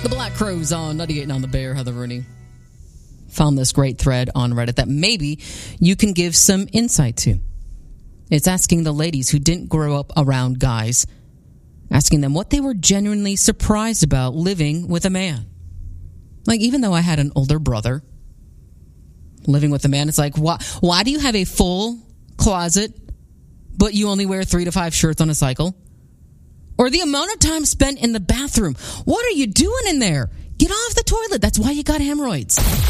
The Black Crowes on 98 on the Bear, Heather Rooney. Found this great thread on Reddit that maybe you can give some insight to. It's asking the ladies who didn't grow up around guys, asking them what they were genuinely surprised about living with a man. Like, even though I had an older brother, living with a man, it's like, why do you have a full closet, but you only wear 3 to 5 shirts on a cycle? Or the amount of time spent in the bathroom. What are you doing in there? Get off the toilet. That's why you got hemorrhoids.